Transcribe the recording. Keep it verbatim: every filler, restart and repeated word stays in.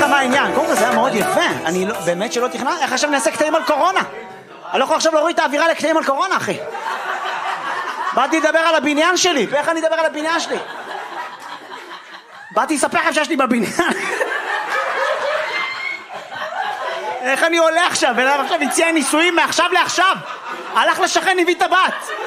מה העניין? קודם כל זה היה מאוד יפה. אני לא, באמת שלא תכנן, איך עכשיו נעשה קטעים על קורונה? אני לא יכול עכשיו להוריד את האווירה לקטעים על קורונה, אחי. באתי לדבר על הבניין שלי, ואיך אני אדבר על הבניין שלי? באתי לספר לכם שיש לי בבניין. איך אני עולה עכשיו? ולאו עכשיו הציע נישואים מעכשיו לעכשיו. הלך לשכן, הביא את הבת.